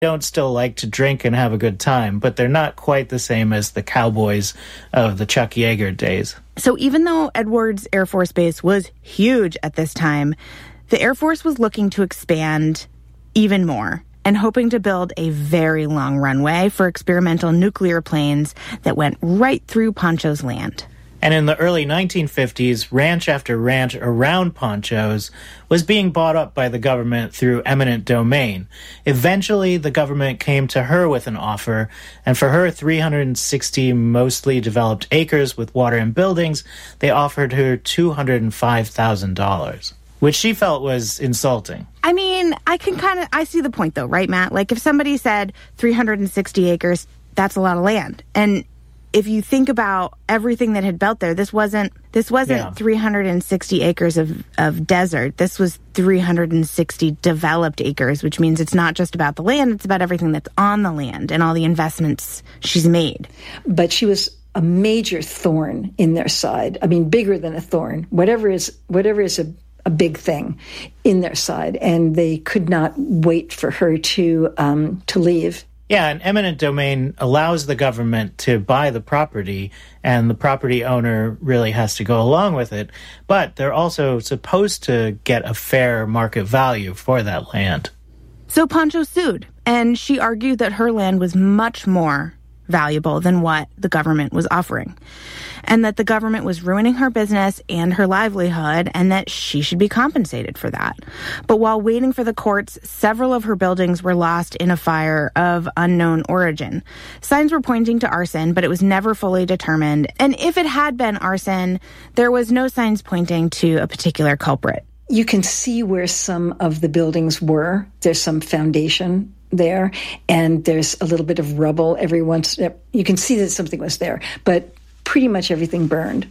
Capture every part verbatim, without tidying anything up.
don't still like to drink and have a good time, but they're not quite the same as the cowboys of the Chuck Yeager days. So even though Edwards Air Force Base was huge at this time, the Air Force was looking to expand even more and hoping to build a very long runway for experimental nuclear planes that went right through Pancho's land. And in the early nineteen fifties, ranch after ranch around Pancho's was being bought up by the government through eminent domain. Eventually, the government came to her with an offer, and for her three hundred sixty mostly developed acres with water and buildings, they offered her two hundred five thousand dollars, which she felt was insulting. I mean, I can kind of, I see the point though, right, Matt? Like if somebody said three hundred sixty acres, that's a lot of land. And if you think about everything that had built there, this wasn't this wasn't yeah. three hundred sixty acres of, of desert. This was three hundred sixty developed acres, which means it's not just about the land, it's about everything that's on the land and all the investments she's made. But she was a major thorn in their side. I mean, bigger than a thorn. Whatever is whatever is a, a big thing in their side. And they could not wait for her to um, to leave. Yeah, an eminent domain allows the government to buy the property, and the property owner really has to go along with it. But they're also supposed to get a fair market value for that land. So Pancho sued, and she argued that her land was much more valuable than what the government was offering, and that the government was ruining her business and her livelihood, and that she should be compensated for that. But while waiting for the courts, several of her buildings were lost in a fire of unknown origin. Signs were pointing to arson, but it was never fully determined. And if it had been arson, there was no signs pointing to a particular culprit. You can see where some of the buildings were. There's some foundation there, and there's a little bit of rubble every once. You can see that something was there, but pretty much everything burned.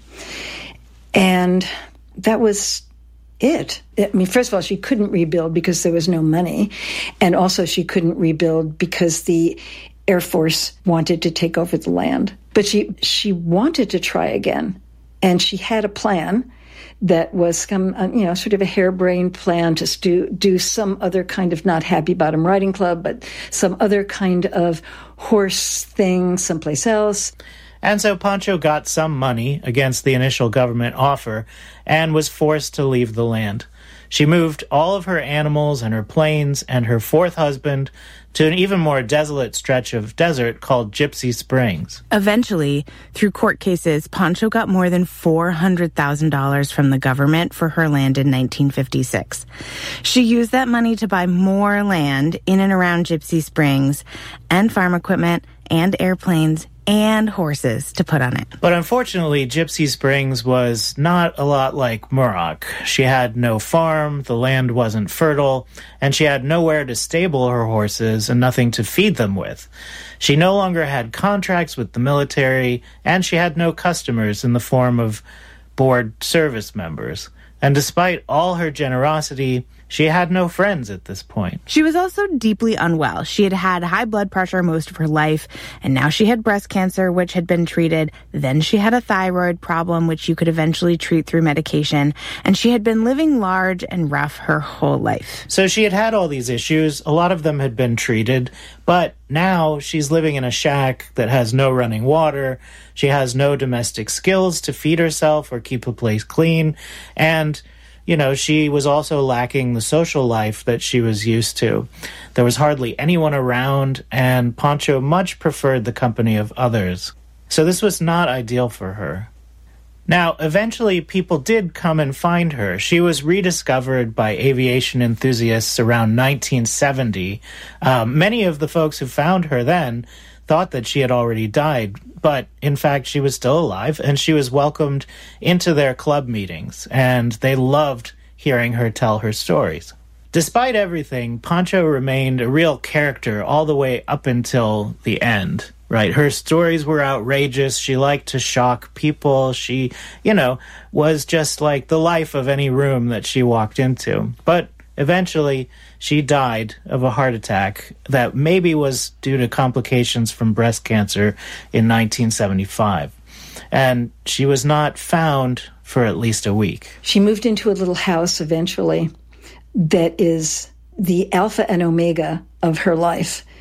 And that was it. I mean, first of all, she couldn't rebuild because there was no money, and also she couldn't rebuild because the Air Force wanted to take over the land. But she she wanted to try again, and she had a plan that was some, you know, sort of a harebrained plan to do, do some other kind of not happy bottom riding club, but some other kind of horse thing someplace else. And so Pancho got some money against the initial government offer and was forced to leave the land. She moved all of her animals and her planes and her fourth husband to an even more desolate stretch of desert called Gypsy Springs. Eventually, through court cases, Pancho got more than four hundred thousand dollars from the government for her land in nineteen fifty-six. She used that money to buy more land in and around Gypsy Springs and farm equipment and airplanes and horses to put on it. But unfortunately, Gypsy Springs was not a lot like Muroc. She had no farm, the land wasn't fertile, and she had nowhere to stable her horses and nothing to feed them with. She no longer had contracts with the military, and she had no customers in the form of board service members. And despite all her generosity, she had no friends at this point. She was also deeply unwell. She had had high blood pressure most of her life, and now she had breast cancer, which had been treated. Then she had a thyroid problem, which you could eventually treat through medication. And she had been living large and rough her whole life. So she had had all these issues. A lot of them had been treated, but now she's living in a shack that has no running water. She has no domestic skills to feed herself or keep a place clean. And you know, she was also lacking the social life that she was used to. There was hardly anyone around, and Pancho much preferred the company of others. So this was not ideal for her. Now, eventually, people did come and find her. She was rediscovered by aviation enthusiasts around nineteen seventy. Um, many of the folks who found her then thought that she had already died, but in fact she was still alive, and she was welcomed into their club meetings, and they loved hearing her tell her stories. Despite everything, Pancho remained a real character all the way up until the end, right? Her stories were outrageous. She liked to shock people. She, you know, was just like the life of any room that she walked into. But eventually, she died of a heart attack that maybe was due to complications from breast cancer in nineteen seventy-five. And she was not found for at least a week. She moved into a little house eventually that is the alpha and omega of her life,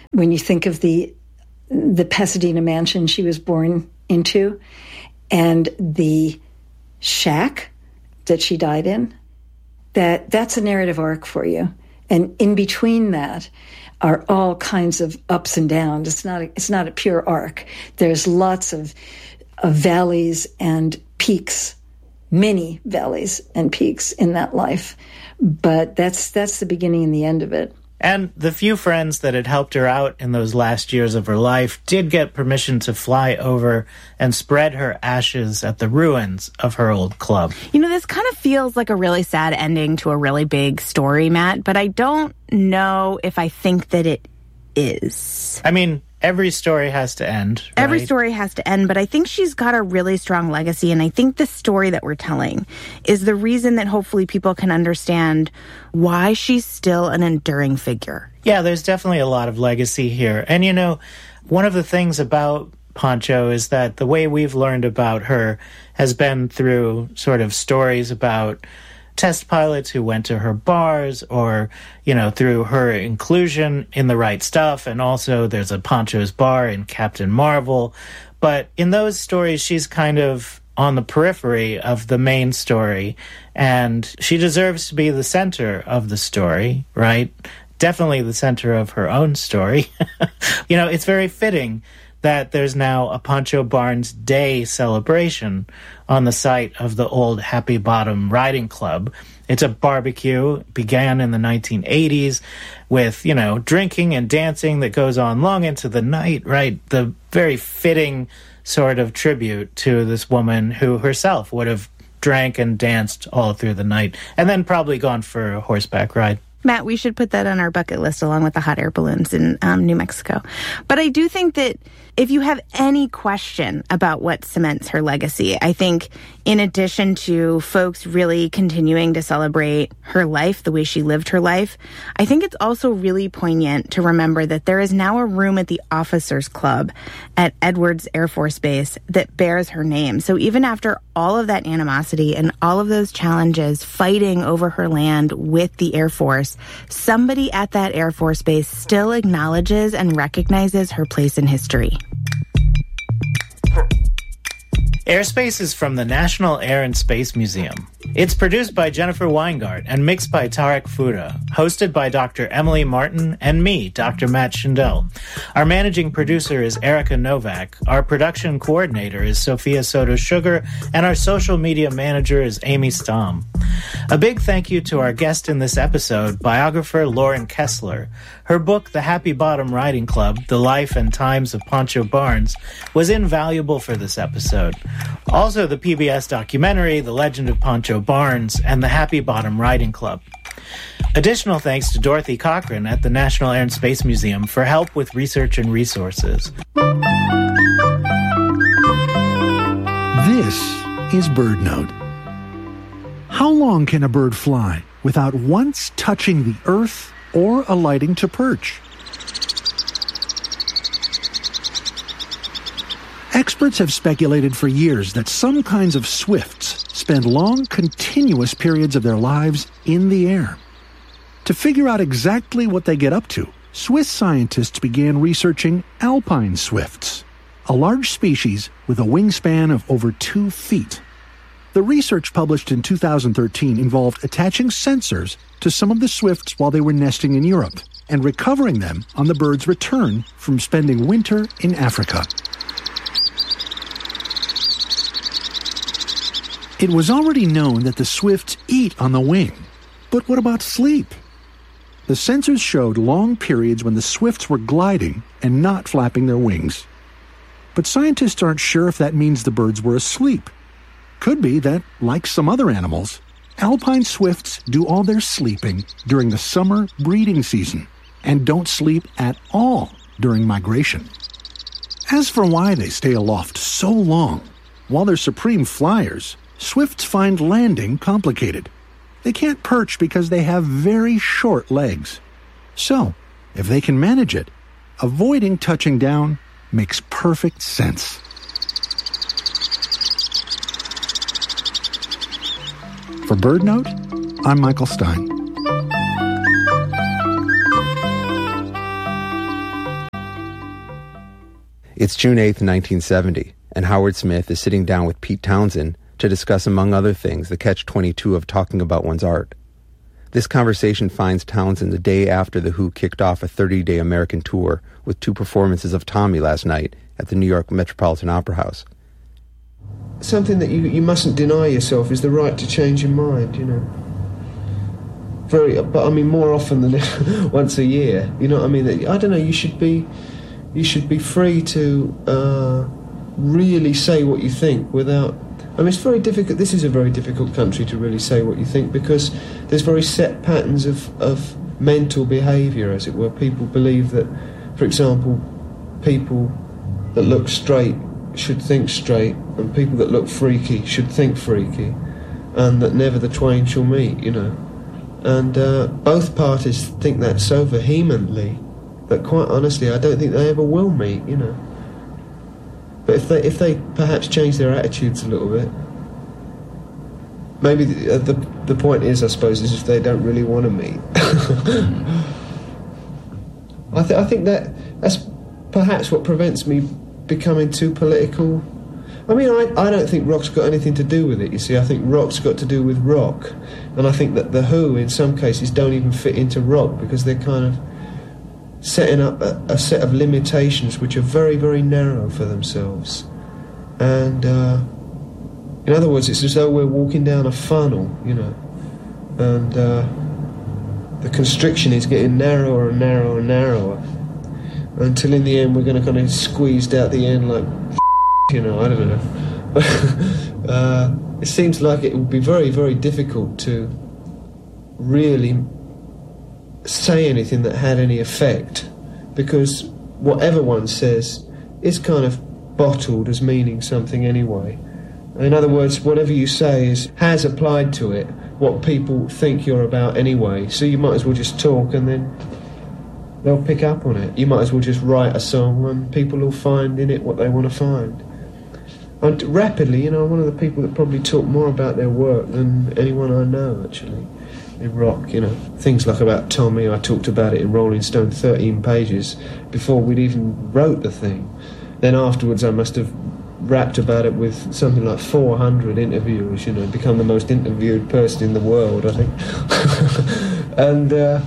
When you think of the the Pasadena mansion she was born into and the shack that she died in, that that's a narrative arc for you. And in between that are all kinds of ups and downs. It's not a, it's not a pure arc. There's lots of, of valleys and peaks, many valleys and peaks in that life. But that's that's the beginning and the end of it. And the few friends that had helped her out in those last years of her life did get permission to fly over and spread her ashes at the ruins of her old club. You know, this kind of feels like a really sad ending to a really big story, Matt, but I don't know if I think that it is. I mean, every story has to end, right? Every story has to end, but I think she's got a really strong legacy, and I think the story that we're telling is the reason that hopefully people can understand why she's still an enduring figure. Yeah, there's definitely a lot of legacy here. And, you know, one of the things about Pancho is that the way we've learned about her has been through sort of stories about test pilots who went to her bars, or, you know, through her inclusion in The Right Stuff. And also there's a Pancho's Bar in Captain Marvel. But in those stories, she's kind of on the periphery of the main story. And she deserves to be the center of the story, right? Definitely the center of her own story. You know, it's very fitting that there's now a Pancho Barnes Day celebration on the site of the old Happy Bottom Riding Club. It's a barbecue. It began in the nineteen eighties with, you know, drinking and dancing that goes on long into the night, right? The very fitting sort of tribute to this woman who herself would have drank and danced all through the night and then probably gone for a horseback ride. Matt, we should put that on our bucket list along with the hot air balloons in um, New Mexico. But I do think that if you have any question about what cements her legacy, I think in addition to folks really continuing to celebrate her life, the way she lived her life, I think it's also really poignant to remember that there is now a room at the Officers Club at Edwards Air Force Base that bears her name. So even after all of that animosity and all of those challenges fighting over her land with the Air Force, somebody at that Air Force Base still acknowledges and recognizes her place in history. Airspace is from the National Air and Space Museum. It's produced by Jennifer Weingart and mixed by Tarek Fuda, hosted by Doctor Emily Martin and me, Doctor Matt Schindel. Our managing producer is Erica Novak, our production coordinator is Sophia Soto-Sugar, and our social media manager is Amy Stamm. A big thank you to our guest in this episode, biographer Lauren Kessler. Her book, The Happy Bottom Riding Club, The Life and Times of Pancho Barnes, was invaluable for this episode. Also, the P B S documentary, The Legend of Pancho Barnes, and The Happy Bottom Riding Club. Additional thanks to Dorothy Cochran at the National Air and Space Museum for help with research and resources. This is BirdNote. How long can a bird fly without once touching the earth or alighting to perch? Experts have speculated for years that some kinds of swifts spend long, continuous periods of their lives in the air. To figure out exactly what they get up to, Swiss scientists began researching alpine swifts, a large species with a wingspan of over two feet. The research published in two thousand thirteen involved attaching sensors to some of the swifts while they were nesting in Europe and recovering them on the bird's return from spending winter in Africa. It was already known that the swifts eat on the wing, but what about sleep? The sensors showed long periods when the swifts were gliding and not flapping their wings. But scientists aren't sure if that means the birds were asleep. Could be that, like some other animals, alpine swifts do all their sleeping during the summer breeding season and don't sleep at all during migration. As for why they stay aloft so long, while they're supreme flyers, swifts find landing complicated. They can't perch because they have very short legs. So, if they can manage it, avoiding touching down makes perfect sense. For BirdNote, I'm Michael Stein. It's June eighth, nineteen seventy, and Howard Smith is sitting down with Pete Townsend to discuss, among other things, the catch twenty-two of talking about one's art. This conversation finds Townsend the day after The Who kicked off a thirty-day American tour with two performances of Tommy last night at the New York Metropolitan Opera House. Something that you, you mustn't deny yourself is the right to change your mind, you know. Very, but I mean, more often than once a year, you know what I mean? I don't know, you should be, you should be free to uh, really say what you think without... I mean, it's very difficult. This is a very difficult country to really say what you think because there's very set patterns of, of mental behaviour, as it were. People believe that, for example, people that look straight should think straight, and people that look freaky should think freaky, and that never the twain shall meet, you know. And uh, both parties think that so vehemently that, quite honestly, I don't think they ever will meet, you know. But if they if they perhaps change their attitudes a little bit, maybe the, uh, the the point is, I suppose, is if they don't really want to meet. I th- I think that that's perhaps what prevents me becoming too political. I mean, I, I don't think rock's got anything to do with it, you see. I think rock's got to do with rock. And I think that The Who, in some cases, don't even fit into rock because they're kind of setting up a, a set of limitations which are very, very narrow for themselves. And, uh, in other words, it's as though we're walking down a funnel, you know. And uh, the constriction is getting narrower and narrower and narrower until in the end we're going to kind of squeezed out the end like, you know, I don't know. uh, it seems like it would be very, very difficult to really say anything that had any effect, because whatever one says is kind of bottled as meaning something anyway. In other words, whatever you say is has applied to it what people think you're about anyway, so you might as well just talk and then they'll pick up on it. You might as well just write a song and people will find in it what they want to find. And rapidly, you know, I'm one of the people that probably talk more about their work than anyone I know, actually, in rock, you know. Things like about Tommy, I talked about it in Rolling Stone, thirteen pages, before we'd even wrote the thing. Then afterwards I must have rapped about it with something like four hundred interviews, you know, become the most interviewed person in the world, I think. and uh,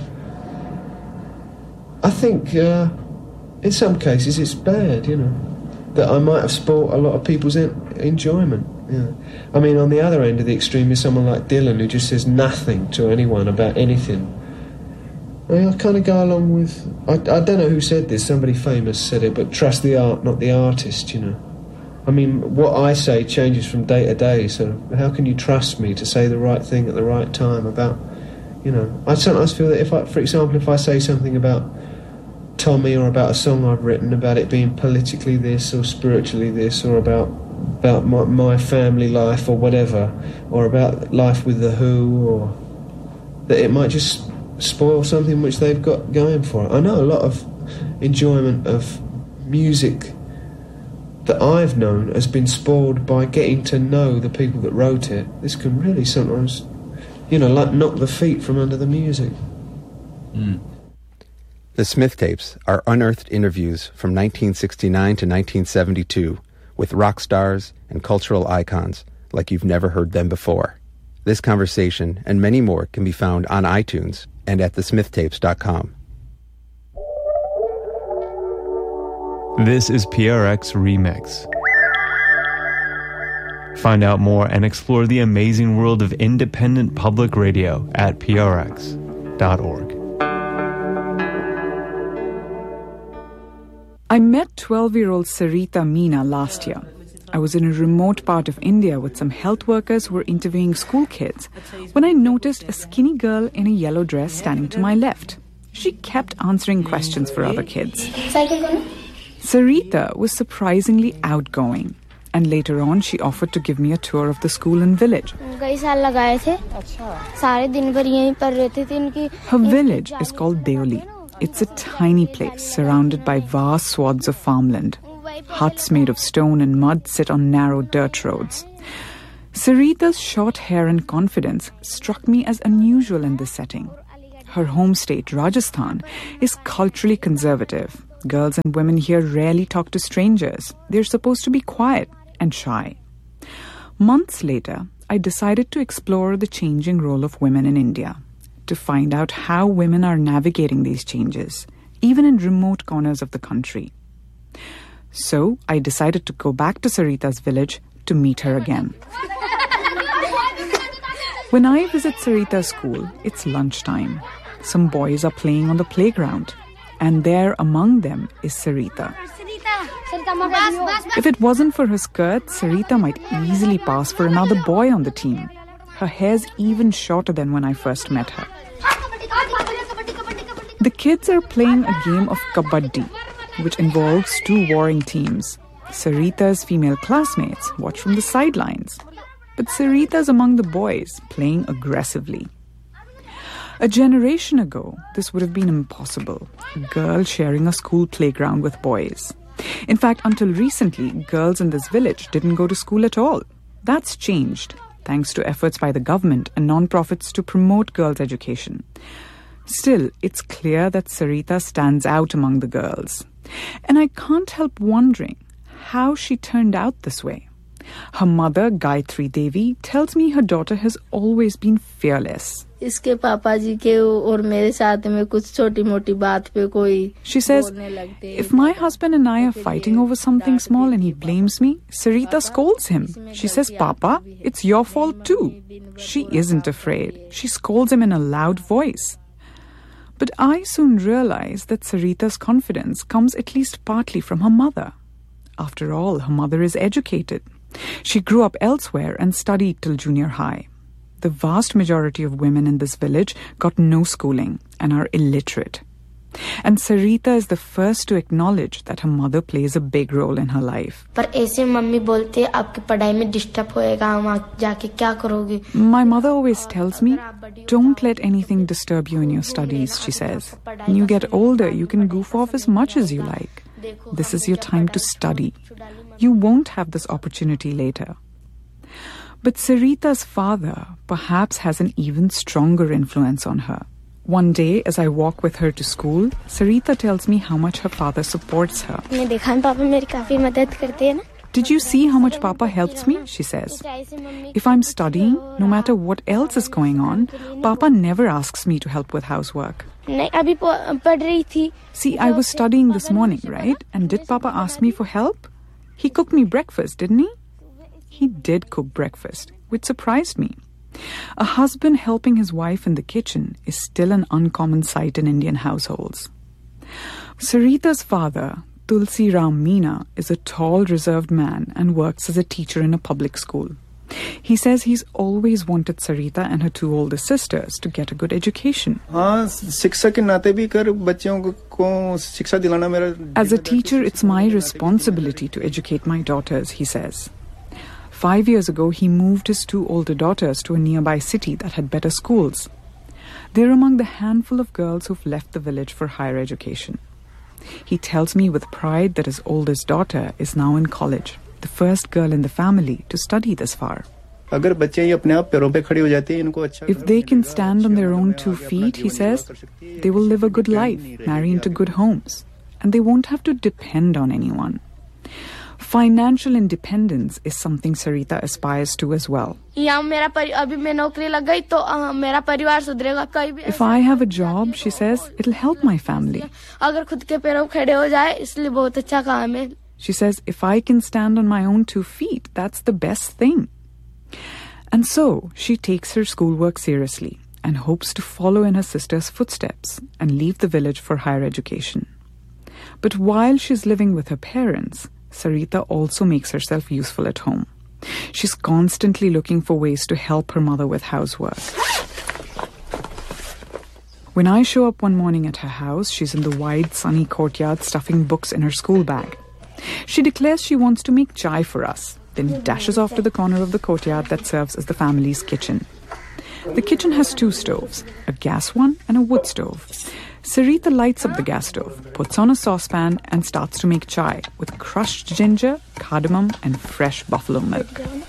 I think uh, in some cases it's bad, you know, that I might have spoilt a lot of people's en- enjoyment. Yeah. I mean, on the other end of the extreme is someone like Dylan who just says nothing to anyone about anything. I, mean, I kind of go along with... I, I don't know who said this, somebody famous said it, but trust the art, not the artist, you know. I mean, what I say changes from day to day, so how can you trust me to say the right thing at the right time about, you know... I sometimes feel that if I, for example, if I say something about Tommy or about a song I've written, about it being politically this or spiritually this, or about about my, my family life or whatever, or about life with The Who, or that it might just spoil something which they've got going for it. I know a lot of enjoyment of music that I've known has been spoiled by getting to know the people that wrote it. This can really sometimes, you know, like knock the feet from under the music. Mm. The Smith tapes are unearthed interviews from nineteen sixty-nine to nineteen seventy-two with rock stars and cultural icons like you've never heard them before. This conversation and many more can be found on iTunes and at the smith tapes dot com. This is P R X Remix. Find out more and explore the amazing world of independent public radio at p r x dot org. I met twelve-year-old Sarita Meena last year. I was in a remote part of India with some health workers who were interviewing school kids when I noticed a skinny girl in a yellow dress standing to my left. She kept answering questions for other kids. Sarita was surprisingly outgoing, and later on she offered to give me a tour of the school and village. Her village is called Deoli. It's a tiny place surrounded by vast swaths of farmland. Huts made of stone and mud sit on narrow dirt roads. Sarita's short hair and confidence struck me as unusual in this setting. Her home state, Rajasthan, is culturally conservative, Girls and women here rarely talk to strangers. They're supposed to be quiet and shy. Months later, I decided to explore the changing role of women in India, to find out how women are navigating these changes, even in remote corners of the country. So I decided to go back to Sarita's village to meet her again. When I visit Sarita's school, it's lunchtime. Some boys are playing on the playground, and there among them is Sarita. If it wasn't for her skirt, Sarita might easily pass for another boy on the team. Her hair's even shorter than when I first met her. The kids are playing a game of kabaddi, which involves two warring teams. Sarita's female classmates watch from the sidelines, but Sarita's among the boys, playing aggressively. A generation ago, this would have been impossible, a girl sharing a school playground with boys. In fact, until recently, girls in this village didn't go to school at all. That's changed, thanks to efforts by the government and non-profits to promote girls' education. Still, it's clear that Sarita stands out among the girls. And I can't help wondering how she turned out this way. Her mother, Gayatri Devi, tells me her daughter has always been fearless. She says, if my husband and I are fighting over something small and he blames me, Sarita scolds him. She says, Papa, it's your fault too. She isn't afraid. She scolds him in a loud voice. But I soon realized that Sarita's confidence comes at least partly from her mother. After all, her mother is educated. She grew up elsewhere and studied till junior high. The vast majority of women in this village got no schooling and are illiterate. And Sarita is the first to acknowledge that her mother plays a big role in her life. My mother always tells me, don't let anything disturb you in your studies, she says. When you get older, you can goof off as much as you like. This is your time to study. You won't have this opportunity later. But Sarita's father perhaps has an even stronger influence on her. One day, as I walk with her to school, Sarita tells me how much her father supports her. Did you see how much Papa helps me? She says. If I'm studying, no matter what else is going on, Papa never asks me to help with housework. See, I was studying this morning, right? And did Papa ask me for help? He cooked me breakfast, didn't he? He did cook breakfast, which surprised me. A husband helping his wife in the kitchen is still an uncommon sight in Indian households. Sarita's father, Tulsi Ram Meena, is a tall, reserved man and works as a teacher in a public school. He says he's always wanted Sarita and her two older sisters to get a good education. As a teacher, it's my responsibility to educate my daughters, he says. Five years ago, he moved his two older daughters to a nearby city that had better schools. They're among the handful of girls who've left the village for higher education. He tells me with pride that his oldest daughter is now in college, the first girl in the family to study this far. If they can stand on their own two feet, he says, they will live a good life, marry into good homes, and they won't have to depend on anyone. Financial independence is something Sarita aspires to as well. If I have a job, she says, it'll help my family. She says, if I can stand on my own two feet, that's the best thing. And so she takes her schoolwork seriously and hopes to follow in her sister's footsteps and leave the village for higher education. But while she's living with her parents, Sarita also makes herself useful at home. She's constantly looking for ways to help her mother with housework. When I show up one morning at her house, she's in the wide, sunny courtyard stuffing books in her school bag. She declares she wants to make chai for us, then dashes off to the corner of the courtyard that serves as the family's kitchen. The kitchen has two stoves, a gas one and a wood stove. Sarita lights up the gas stove, puts on a saucepan and starts to make chai with crushed ginger, cardamom and fresh buffalo milk.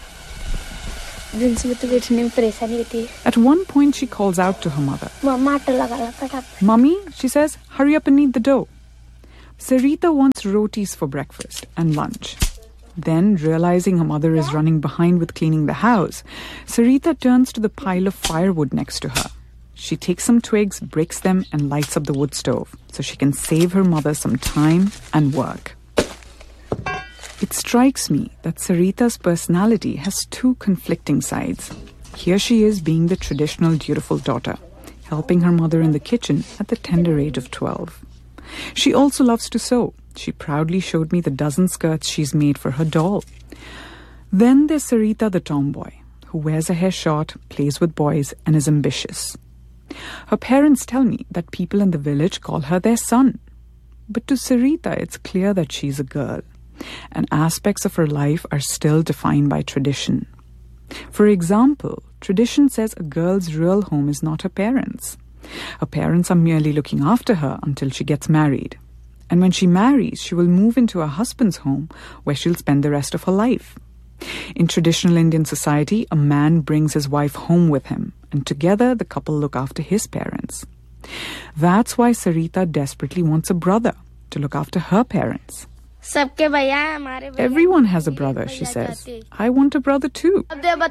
At one point she calls out to her mother. Mummy, she says, hurry up and knead the dough. Sarita wants rotis for breakfast and lunch. Then, realizing her mother is running behind with cleaning the house, Sarita turns to the pile of firewood next to her. She takes some twigs, breaks them, and lights up the wood stove so she can save her mother some time and work. It strikes me that Sarita's personality has two conflicting sides. Here she is being the traditional dutiful daughter, helping her mother in the kitchen at the tender age of twelve. She also loves to sew. She proudly showed me the dozen skirts she's made for her doll. Then there's Sarita the tomboy, who wears her hair short, plays with boys, and is ambitious. Her parents tell me that people in the village call her their son. But to Sarita, it's clear that she's a girl, and aspects of her life are still defined by tradition. For example, tradition says a girl's real home is not her parents. Her parents are merely looking after her until she gets married. And when she marries, she will move into her husband's home where she'll spend the rest of her life. In traditional Indian society, a man brings his wife home with him, and together the couple look after his parents. That's why Sarita desperately wants a brother to look after her parents. Everyone has a brother, she says. I want a brother too.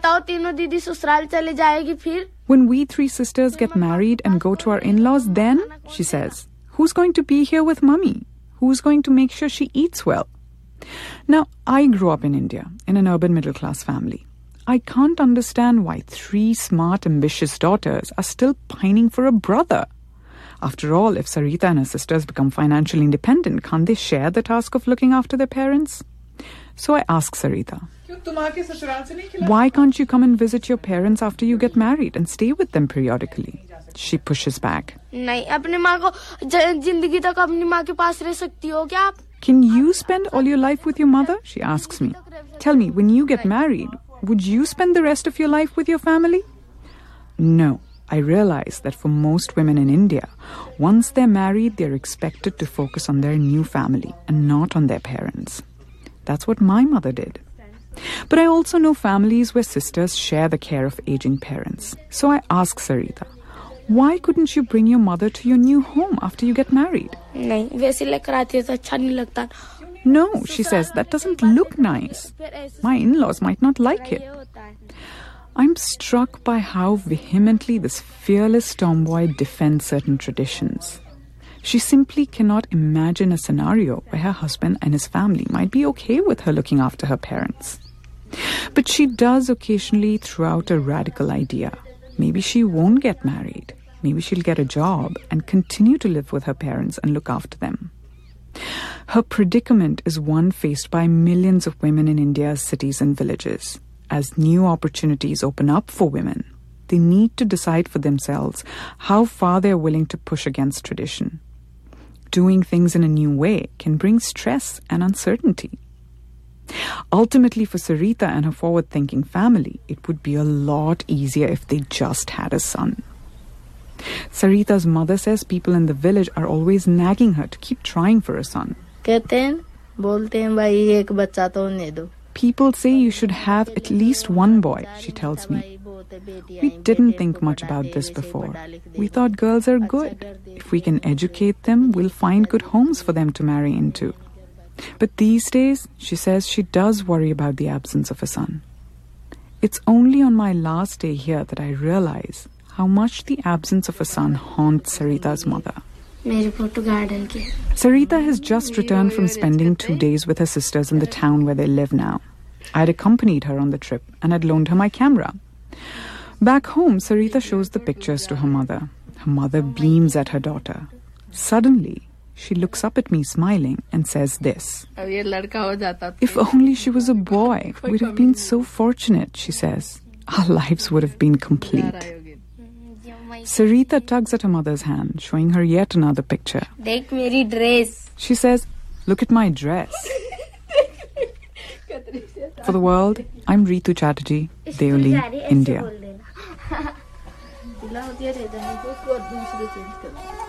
When we three sisters get married and go to our in-laws, then, she says, who's going to be here with mummy? Who's going to make sure she eats well? Now, I grew up in India, in an urban middle-class family. I can't understand why three smart, ambitious daughters are still pining for a brother. After all, if Sarita and her sisters become financially independent, can't they share the task of looking after their parents? So I ask Sarita, why can't you come and visit your parents after you get married and stay with them periodically? She pushes back. Can you spend all your life with your mother? She asks me. Tell me, when you get married, would you spend the rest of your life with your family? No. I realize that for most women in India, once they're married, they're expected to focus on their new family and not on their parents. That's what my mother did. But I also know families where sisters share the care of aging parents. So I ask Sarita, why couldn't you bring your mother to your new home after you get married? No, she says, that doesn't look nice. My in-laws might not like it. I'm struck by how vehemently this fearless tomboy defends certain traditions. She simply cannot imagine a scenario where her husband and his family might be okay with her looking after her parents. But she does occasionally throw out a radical idea. Maybe she won't get married. Maybe she'll get a job and continue to live with her parents and look after them. Her predicament is one faced by millions of women in India's cities and villages. As new opportunities open up for women, they need to decide for themselves how far they're willing to push against tradition. Doing things in a new way can bring stress and uncertainty. Ultimately, for Sarita and her forward-thinking family, it would be a lot easier if they just had a son. Sarita's mother says people in the village are always nagging her to keep trying for a son. People say you should have at least one boy, she tells me. We didn't think much about this before. We thought girls are good. If we can educate them, we'll find good homes for them to marry into. But these days, she says she does worry about the absence of a son. It's only on my last day here that I realize how much the absence of a son haunts Sarita's mother. Sarita has just returned from spending two days with her sisters in the town where they live now. I had accompanied her on the trip and had loaned her my camera. Back home, Sarita shows the pictures to her mother. Her mother beams at her daughter. Suddenly, she looks up at me smiling and says this. If only she was a boy, we'd have been so fortunate, she says. Our lives would have been complete. Sarita tugs at her mother's hand, showing her yet another picture. She says, look at my dress. For the world, I'm Ritu Chatterjee, Deoli, India.